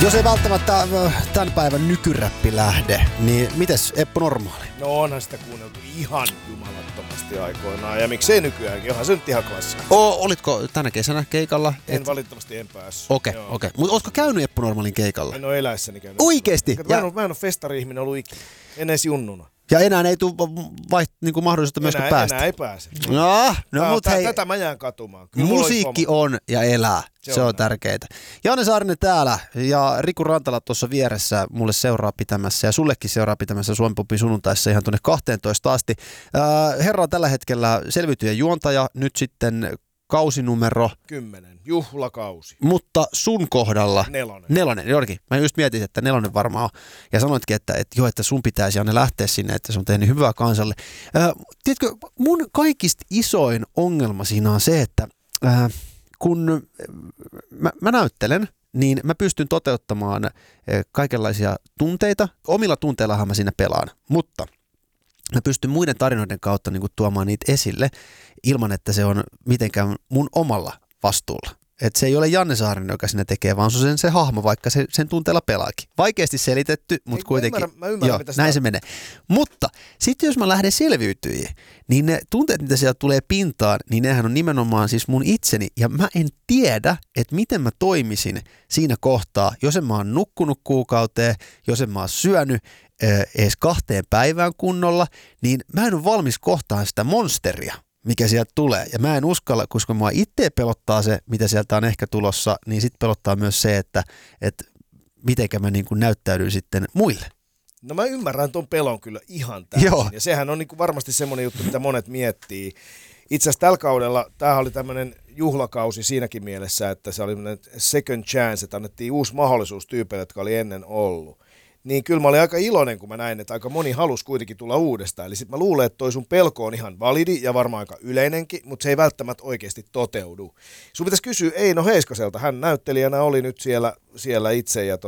Jos ei välttämättä tämän päivän nykyräppi lähde, niin mites Eppu Normaali? No onhan sitä kuunneltu ihan jumalattomasti aikoinaan, ja miksei nykyäänkin, onhan se nyt ihan klassikko. Olitko tänä kesänä keikalla? Valitettavasti en päässyt. Okei. Mutta ootko käynyt Eppu Normaalin keikalla? En ole eläessäni käynyt. Oikeesti? Mä en ole festari-ihminen ollut ikinä, en edes junnuna. Ja enää ei tule niinku mahdollisuutta myöskään päästä? Enää ei pääse. Mut hei, tätä mä jään katumaan. Kyllä musiikki on ja elää. Se on tärkeää. Janne Saarinen täällä ja Riku Rantala tuossa vieressä mulle seuraa pitämässä ja sullekin seuraa pitämässä Suomen Popin sunnuntaissa ihan tuonne 12 asti. Herra on tällä hetkellä selviytyjä juontaja, nyt sitten kausinumero 10, juhlakausi. Mutta sun kohdalla 4. Jorki, mä just mietin, että 4 varmaan on. Ja sanoitkin, että sun pitäisi Janne lähteä sinne, että se on tehnyt hyvää kansalle. Tiedätkö, mun kaikista isoin ongelma siinä on se, että kun mä näyttelen, niin mä pystyn toteuttamaan kaikenlaisia tunteita. Omilla tunteillahan mä siinä pelaan, mutta mä pystyn muiden tarinoiden kautta niin kuin tuomaan niitä esille ilman, että se on mitenkään mun omalla vastuulla. Että se ei ole Janne Saarinen, joka sinne tekee, vaan se hahmo, vaikka sen tunteella pelaakin. Vaikeasti selitetty, mutta kuitenkin. Mä ymmärrän, joo, näin se menee. Mutta sitten jos mä lähden selviytyjiin, niin ne tunteet, mitä sieltä tulee pintaan, niin nehän on nimenomaan siis mun itseni. Ja mä en tiedä, että miten mä toimisin siinä kohtaa, jos en mä oon nukkunut kuukauteen, jos en mä oon syönyt edes 2 päivään kunnolla, niin mä en ole valmis kohtaan sitä monsteria, mikä sieltä tulee. Ja mä en uskalla, koska mua itse pelottaa se, mitä sieltä on ehkä tulossa, niin sitten pelottaa myös se, että mitenkä mä niin kuin näyttäydyn sitten muille. No mä ymmärrän ton pelon kyllä ihan täysin. Joo. Ja sehän on niin kuin varmasti semmoinen juttu, mitä monet miettii. Itse asiassa tällä kaudella tämähän oli tämmöinen juhlakausi siinäkin mielessä, että se oli second chance, että annettiin uusi mahdollisuus tyypeille, jotka oli ennen ollut. Niin kyllä mä olin aika iloinen, kun mä näin, että aika moni halusi kuitenkin tulla uudestaan. Eli sit mä luulen, että toi sun pelko on ihan validi ja varmaan aika yleinenkin, mutta se ei välttämättä oikeasti toteudu. Sun pitäisi kysyä Eino Heiskaselta, hän näyttelijänä oli nyt siellä itse ja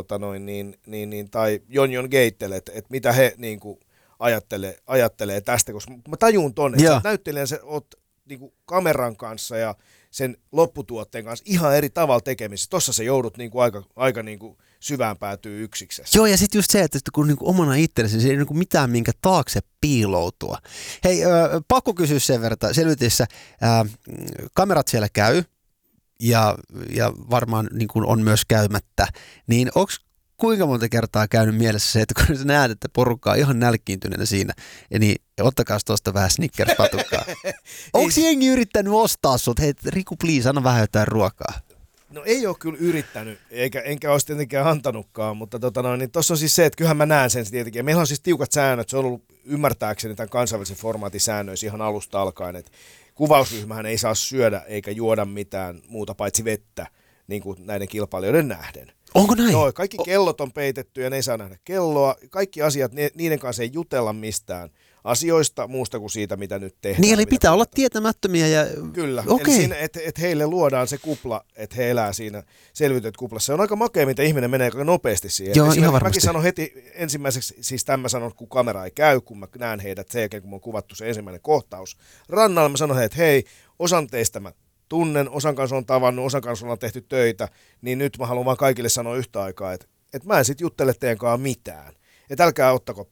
tai Jonjon Geittele, että mitä he niin kuin ajattelee tästä, koska mä tajun tonne, että näyttelijän sä oot niin kuin kameran kanssa ja sen lopputuotteen kanssa ihan eri tavalla tekemisissä. Tossa sä joudut niin kuin aika niin kuin syvään päätyy yksiksessä. Joo, ja sitten just se, että kun niinku omana itsellesi, se ei niinku mitään minkä taakse piiloutua. Hei, pakko kysyä sen verran, selvitissä, kamerat siellä käy, ja varmaan niin kuin on myös käymättä, niin onko kuinka monta kertaa käynyt mielessä se, että kun sä näet, että porukka on ihan nälkiintyneenä siinä, niin ottakaa tuosta vähän Snickers-patukkaa. Onko jengi yrittänyt ostaa sut? Hei, Riku, please, anna vähän jotain ruokaa. No ei ole kyllä yrittänyt, enkä olisi tietenkään antanutkaan, mutta niin tuossa on siis se, että kyllähän mä näen sen tietenkin. Meillä on siis tiukat säännöt, se on ollut ymmärtääkseni tämän kansainvälisen formaatin säännöissä ihan alusta alkaen, että kuvausryhmähän ei saa syödä eikä juoda mitään muuta paitsi vettä, niin kuin näiden kilpailijoiden nähden. Onko näin? Joo, kaikki kellot on peitetty ja ne ei saa nähdä kelloa. Kaikki asiat, niiden kanssa ei jutella mistään asioista muusta kuin siitä, mitä nyt tehdään. Niin, eli pitää olla tietämättömiä. Ja kyllä, okay. Eli siinä, että heille luodaan se kupla, että he elää siinä selvityt kuplassa. Se on aika makea, mitä ihminen menee aika nopeasti siihen. Joo, ihan varmasti. Mäkin sanon heti ensimmäiseksi, siis tämän mä sanon, kun kamera ei käy, kun mä näen heidät sen jälkeen, kun mä on kuvattu se ensimmäinen kohtaus. Rannalla mä sanon, että hei, osan teistä mä tunnen, osan kanssa on tavannut, osan kanssa ollaan tehty töitä, niin nyt mä haluan vaan kaikille sanoa yhtä aikaa, että mä en sit juttele teidän kanssa mitään. Että älkää ottako